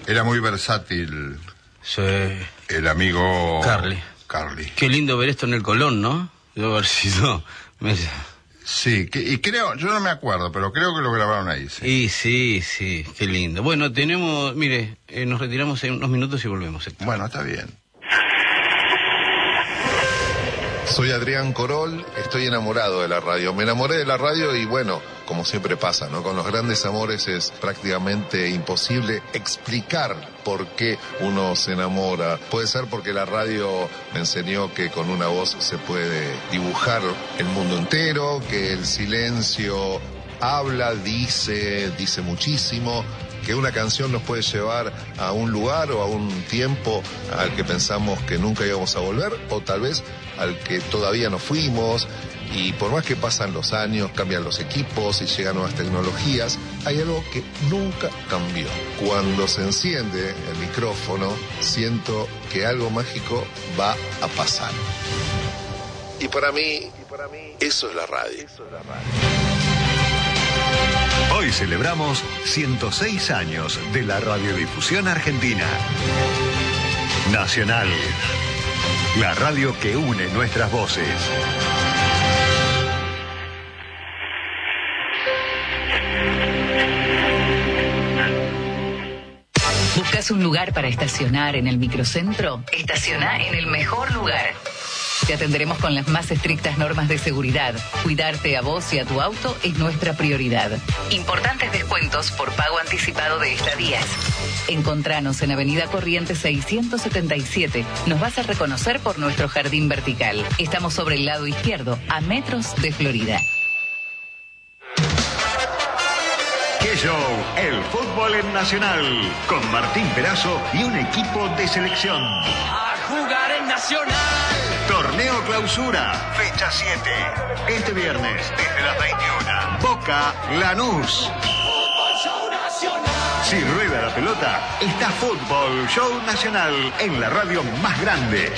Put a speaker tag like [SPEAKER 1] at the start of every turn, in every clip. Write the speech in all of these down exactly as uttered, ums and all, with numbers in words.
[SPEAKER 1] Era muy versátil.
[SPEAKER 2] Sí.
[SPEAKER 1] El amigo...
[SPEAKER 2] Carly.
[SPEAKER 1] Carly.
[SPEAKER 2] Qué lindo ver esto en el Colón, ¿no? Debo haber sido... Me...
[SPEAKER 1] Sí, que, y creo, yo no me acuerdo, pero creo que lo grabaron ahí, sí.
[SPEAKER 2] Y sí, sí, qué lindo. Bueno, tenemos, mire, eh, nos retiramos en unos minutos y volvemos, Héctor.
[SPEAKER 1] Bueno, está bien.
[SPEAKER 3] Soy Adrián Corol, estoy enamorado de la radio. Me enamoré de la radio y bueno, como siempre pasa, ¿no? Con los grandes amores es prácticamente imposible explicar por qué uno se enamora. Puede ser porque la radio me enseñó que con una voz se puede dibujar el mundo entero, que el silencio habla, dice, dice muchísimo, que una canción nos puede llevar a un lugar o a un tiempo al que pensamos que nunca íbamos a volver, o tal vez al que todavía no fuimos, y por más que pasan los años, cambian los equipos y llegan nuevas tecnologías, hay algo que nunca cambió. Cuando se enciende el micrófono, siento que algo mágico va a pasar. Y para mí, y para mí eso es la radio. Eso es la radio.
[SPEAKER 4] Hoy celebramos ciento seis años de la radiodifusión argentina. Nacional, la radio que une nuestras voces.
[SPEAKER 5] ¿Buscas un lugar para estacionar en el microcentro? Estaciona en el mejor lugar. Te atenderemos con las más estrictas normas de seguridad. Cuidarte a vos y a tu auto es nuestra prioridad. Importantes descuentos por pago anticipado de estadías. Encontranos en Avenida Corrientes seiscientos setenta y siete. Nos vas a reconocer por nuestro jardín vertical. Estamos sobre el lado izquierdo, a metros de Florida.
[SPEAKER 4] ¡Qué show! El fútbol en Nacional. Con Martín Perazo y un equipo de selección.
[SPEAKER 6] A jugar en Nacional.
[SPEAKER 4] Torneo Clausura, fecha siete. Este viernes, desde las veintiuna. Boca Lanús.
[SPEAKER 6] Fútbol Show Nacional.
[SPEAKER 4] Si rueda la pelota, está Fútbol Show Nacional en la radio más grande.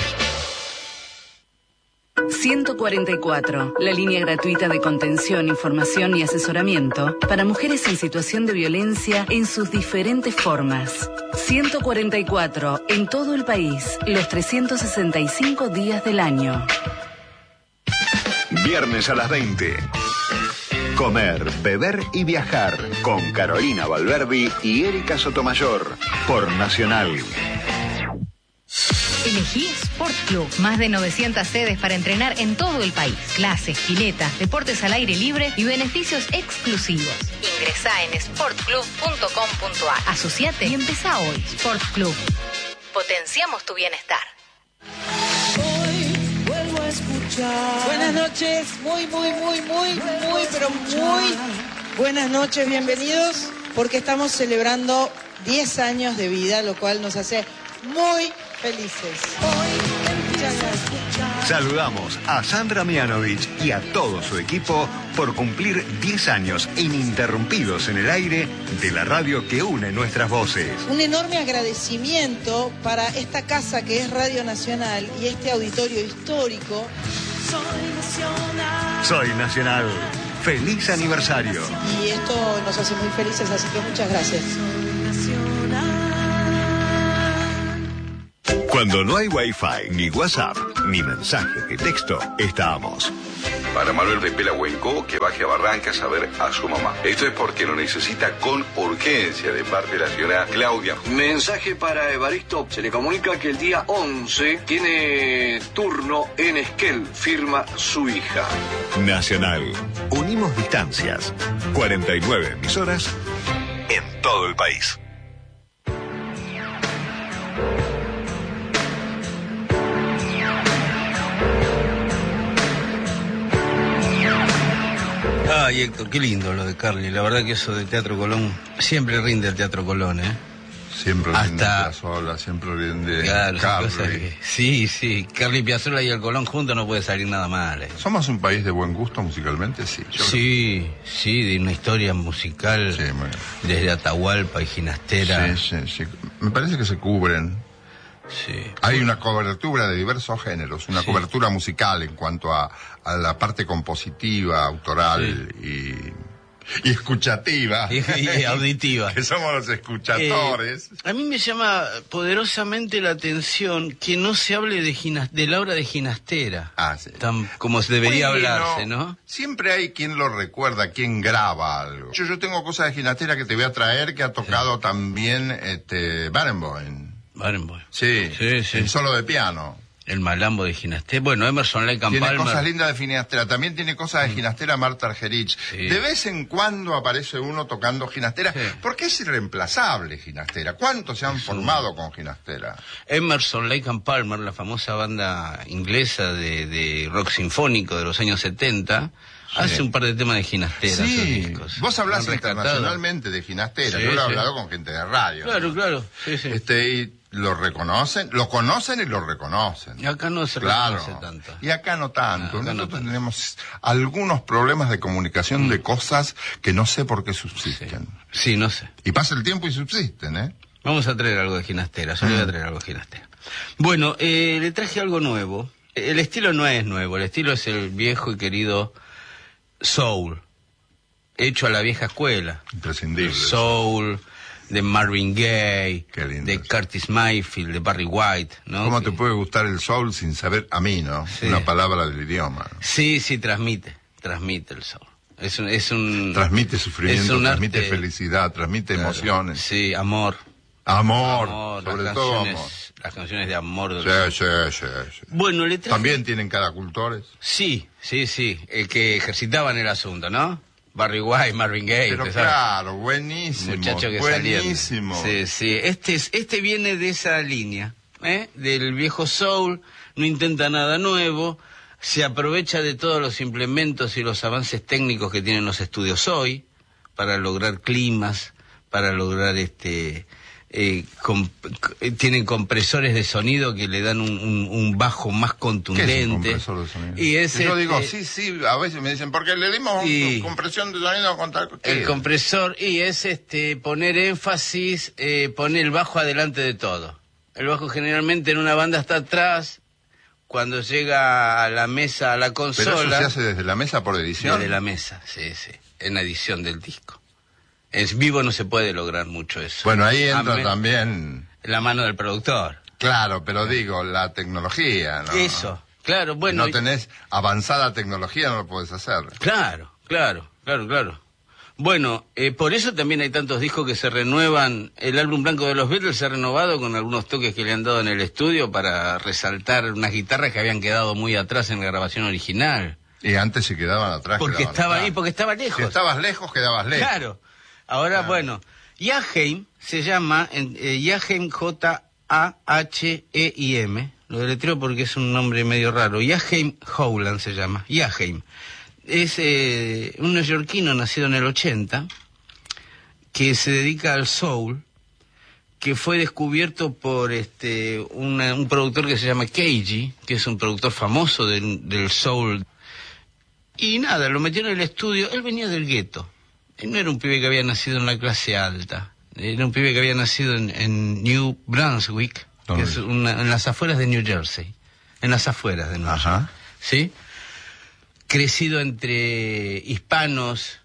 [SPEAKER 7] ciento cuarenta y cuatro, la línea gratuita de contención, información y asesoramiento para mujeres en situación de violencia en sus diferentes formas. ciento cuarenta y cuatro, en todo el país, los trescientos sesenta y cinco días del año.
[SPEAKER 4] Viernes a las veinte. Comer, beber y viajar con Carolina Valverdi y Erika Sotomayor por Nacional.
[SPEAKER 8] Elegí Sport Club. Más de novecientas sedes para entrenar en todo el país. Clases, piletas, deportes al aire libre y beneficios exclusivos. Ingresá en sport club punto com punto a r. Asociate y empezá hoy. Sport Club. Potenciamos tu bienestar.
[SPEAKER 9] Hoy vuelvo a escuchar. Buenas noches, muy, muy, muy, muy, muy, pero muy buenas noches, bienvenidos, porque estamos celebrando diez años de vida, lo cual nos hace muy felices.
[SPEAKER 4] Saludamos a Sandra Mianovich y a todo su equipo por cumplir diez años ininterrumpidos en el aire de la radio que une nuestras voces.
[SPEAKER 9] Un enorme agradecimiento para esta casa que es Radio Nacional y este auditorio histórico. Soy Nacional.
[SPEAKER 4] Soy Nacional. Feliz aniversario.
[SPEAKER 9] Y esto nos hace muy felices, así que muchas gracias.
[SPEAKER 4] Cuando no hay Wi-Fi, ni WhatsApp, ni mensaje de texto, estamos.
[SPEAKER 10] Para Manuel de Pelahuenco, que baje a Barrancas a ver a su mamá. Esto es porque lo necesita con urgencia de parte de la señora Claudia.
[SPEAKER 11] Mensaje para Evaristo. Se le comunica que el día once tiene turno en Esquel. Firma su hija.
[SPEAKER 4] Nacional. Unimos distancias. cuarenta y nueve emisoras en todo el país.
[SPEAKER 2] Ay, Héctor, qué lindo lo de Carly. La verdad que eso de Teatro Colón siempre rinde el Teatro Colón, ¿eh?
[SPEAKER 1] Siempre
[SPEAKER 2] Hasta...
[SPEAKER 1] rinde Piazzolla, siempre rinde
[SPEAKER 2] claro,
[SPEAKER 1] Carly.
[SPEAKER 2] Que... Sí, sí. Carly Piazzolla y el Colón juntos no puede salir nada mal. ¿eh?
[SPEAKER 1] ¿Somos un país de buen gusto musicalmente? Sí. Yo
[SPEAKER 2] sí,
[SPEAKER 1] creo.
[SPEAKER 2] sí, de una historia musical
[SPEAKER 1] sí, bueno.
[SPEAKER 2] desde Atahualpa y Ginastera.
[SPEAKER 1] Sí, sí, sí. Me parece que se cubren.
[SPEAKER 2] Sí.
[SPEAKER 1] Hay una cobertura de diversos géneros, una sí. cobertura musical en cuanto a, a la parte compositiva, autoral, sí. y Y escuchativa.
[SPEAKER 2] Y, y auditiva.
[SPEAKER 1] Que somos los escuchatores.
[SPEAKER 2] Eh, a mí me llama poderosamente la atención que no se hable de, ginas, de la obra de Ginastera.
[SPEAKER 1] Ah, sí.
[SPEAKER 2] Tan como se debería
[SPEAKER 1] bueno,
[SPEAKER 2] hablarse, ¿no?
[SPEAKER 1] Siempre hay quien lo recuerda, quien graba algo. Yo, yo tengo cosas de Ginastera que te voy a traer, que ha tocado sí. también este, Barenboim.
[SPEAKER 2] Barenboim.
[SPEAKER 1] Sí,
[SPEAKER 2] sí, sí.
[SPEAKER 1] El solo de piano.
[SPEAKER 2] El malambo de Ginastera. Bueno, Emerson Lake and
[SPEAKER 1] Tiene
[SPEAKER 2] Palmer.
[SPEAKER 1] cosas lindas de Ginastera. También tiene cosas de Ginastera Marta Argerich. Sí. De vez en cuando aparece uno tocando Ginastera. Sí. Porque es irreemplazable Ginastera. ¿Cuántos se han sí. formado con Ginastera?
[SPEAKER 2] Emerson Lake and Palmer, la famosa banda inglesa de, de rock sinfónico de los años setenta, sí. hace un par de temas de Ginastera.
[SPEAKER 1] Sí, discos. Vos hablás internacionalmente de Ginastera. Sí, Yo lo he sí. hablado con gente de radio.
[SPEAKER 2] Claro,
[SPEAKER 1] ¿no?
[SPEAKER 2] claro. Sí, sí.
[SPEAKER 1] Este, y lo reconocen, lo conocen y lo reconocen.
[SPEAKER 2] Y acá no se
[SPEAKER 1] claro.
[SPEAKER 2] reconoce tanto.
[SPEAKER 1] Y acá no tanto.
[SPEAKER 2] Acá
[SPEAKER 1] Nosotros
[SPEAKER 2] no
[SPEAKER 1] tenemos algunos problemas de comunicación mm. de cosas que no sé por qué subsisten.
[SPEAKER 2] Sí. sí, no sé.
[SPEAKER 1] Y pasa el tiempo y subsisten, ¿eh?
[SPEAKER 2] Vamos a traer algo de Ginastera, yo mm. le voy a traer algo de Ginastera. Bueno, eh, le traje algo nuevo. El estilo no es nuevo, el estilo es el viejo y querido soul, hecho a la vieja escuela.
[SPEAKER 1] Imprescindible.
[SPEAKER 2] Soul... de Marvin Gaye, de Curtis Mayfield, de Barry White, ¿no?
[SPEAKER 1] ¿Cómo
[SPEAKER 2] que...
[SPEAKER 1] te puede gustar el soul sin saber a mí, no? Sí. Una palabra del idioma.
[SPEAKER 2] Sí, sí, transmite, transmite el soul. Es un... Es un
[SPEAKER 1] transmite sufrimiento, transmite
[SPEAKER 2] arte...
[SPEAKER 1] felicidad, transmite claro. emociones.
[SPEAKER 2] Sí, amor.
[SPEAKER 1] Amor,
[SPEAKER 2] amor
[SPEAKER 1] sobre
[SPEAKER 2] las
[SPEAKER 1] todo
[SPEAKER 2] canciones,
[SPEAKER 1] amor.
[SPEAKER 2] Las canciones de amor.
[SPEAKER 1] Sí, sí, sí, sí.
[SPEAKER 2] Bueno, le traje...
[SPEAKER 1] ¿También tienen caracultores?
[SPEAKER 2] Sí, sí, sí, el que ejercitaban el asunto, ¿no? Barry White, Marvin Gaye.
[SPEAKER 1] Pero claro, buenísimo.
[SPEAKER 2] Muchacho que
[SPEAKER 1] buenísimo.
[SPEAKER 2] Sí, sí. Este, es, este viene de esa línea, ¿eh? Del viejo soul, no intenta nada nuevo, se aprovecha de todos los implementos y los avances técnicos que tienen los estudios hoy para lograr climas, para lograr este... Eh, comp tienen compresores de sonido que le dan un, un, un bajo más contundente.
[SPEAKER 1] ¿Qué es un compresor de sonido?
[SPEAKER 2] Y es
[SPEAKER 1] yo
[SPEAKER 2] este,
[SPEAKER 1] digo, sí, sí, a veces me dicen, porque le dimos
[SPEAKER 2] y,
[SPEAKER 1] un, compresión de sonido con tal...
[SPEAKER 2] El compresor, y es este poner énfasis, eh, poner el bajo adelante de todo. El bajo generalmente en una banda está atrás, cuando llega a la mesa, a la consola...
[SPEAKER 1] ¿Pero eso se hace desde la mesa por edición?
[SPEAKER 2] Desde la mesa, sí, sí, en la edición del disco. En vivo no se puede lograr mucho eso.
[SPEAKER 1] Bueno, ahí entra también...
[SPEAKER 2] la mano del productor.
[SPEAKER 1] Claro, pero digo, la tecnología, ¿no?
[SPEAKER 2] Eso, claro, bueno...
[SPEAKER 1] Si no tenés avanzada tecnología, no lo podés hacer.
[SPEAKER 2] Claro, claro, claro, claro. Bueno, eh, por eso también hay tantos discos que se renuevan. El álbum blanco de los Beatles se ha renovado con algunos toques que le han dado en el estudio para resaltar unas guitarras que habían quedado muy atrás en la grabación original.
[SPEAKER 1] Y antes se quedaban atrás.
[SPEAKER 2] Porque
[SPEAKER 1] quedaban
[SPEAKER 2] estaba
[SPEAKER 1] atrás.
[SPEAKER 2] ahí, porque estaba lejos.
[SPEAKER 1] Si estabas lejos, quedabas lejos.
[SPEAKER 2] Claro. Ahora, ah. bueno, Jaheim se llama, eh, Jaheim, J A H E I M, lo deletreo porque es un nombre medio raro, Jaheim Howland se llama, Jaheim. Es eh, un neoyorquino nacido en el ochenta, que se dedica al soul, que fue descubierto por este una, un productor que se llama K G, que es un productor famoso del, del soul. Y nada, lo metió en el estudio, él venía del gueto. Él no era un pibe que había nacido en la clase alta, era un pibe que había nacido en, en New Brunswick, que es una, en las afueras de New Jersey, en las afueras de New Jersey, ¿sí? Crecido entre hispanos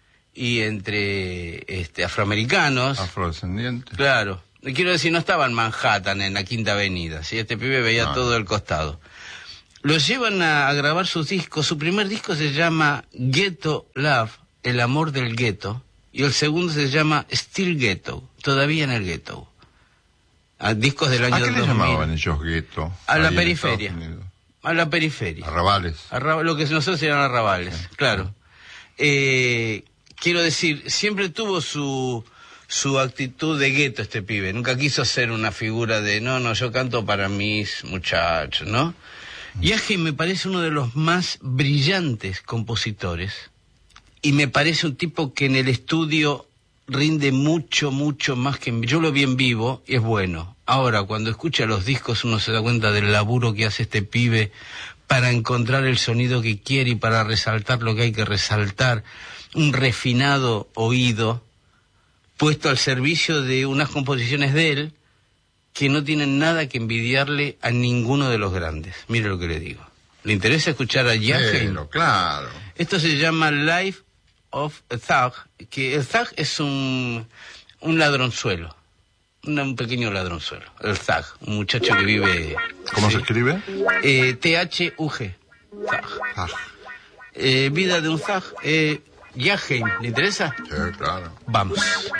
[SPEAKER 2] y entre este, afroamericanos.
[SPEAKER 1] Afrodescendientes.
[SPEAKER 2] Claro, quiero decir, no estaba en Manhattan, en la Quinta Avenida, ¿sí? Este pibe veía no. todo el costado. Lo llevan a, a grabar sus discos, su primer disco se llama Ghetto Love, El amor del gueto, y el segundo se llama Still Ghetto, todavía en el gueto. A discos del año
[SPEAKER 1] dos mil. ¿A qué le llamaban ellos gueto?
[SPEAKER 2] A la periferia. A la periferia.
[SPEAKER 1] Arrabales.
[SPEAKER 2] Arrab lo que nosotros llaman arrabales, sí. Claro. Eh, quiero decir, siempre tuvo su su actitud de gueto este pibe. Nunca quiso ser una figura de, no, no, yo canto para mis muchachos, ¿no? Jaheim me parece uno de los más brillantes compositores. Y me parece un tipo que en el estudio rinde mucho, mucho más que... En... Yo lo vi en vivo y es bueno. Ahora, cuando escucha los discos uno se da cuenta del laburo que hace este pibe para encontrar el sonido que quiere y para resaltar lo que hay que resaltar. Un refinado oído puesto al servicio de unas composiciones de él que no tienen nada que envidiarle a ninguno de los grandes. Mire lo que le digo. ¿Le interesa escuchar a Jaheim?
[SPEAKER 1] Pero, claro.
[SPEAKER 2] Esto se llama Live of a Thug, que el Thug es un, un ladronzuelo, un, un pequeño ladronzuelo, el Thug, un muchacho que vive...
[SPEAKER 1] ¿Cómo
[SPEAKER 2] sí,
[SPEAKER 1] se escribe?
[SPEAKER 2] Eh, T H U G, Thug.
[SPEAKER 1] Ah.
[SPEAKER 2] Eh, vida de un Thug. Eh, Yahheim, ¿le interesa?
[SPEAKER 1] Sí, claro.
[SPEAKER 2] Vamos.